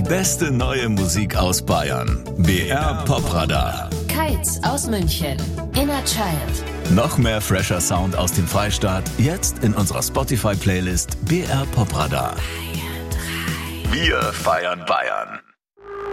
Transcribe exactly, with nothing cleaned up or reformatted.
beste neue Musik aus Bayern. B R Popradar. Kites aus München. Inner Child. Noch mehr fresher Sound aus dem Freistaat. Jetzt in unserer Spotify-Playlist B R Popradar. Wir feiern Bayern.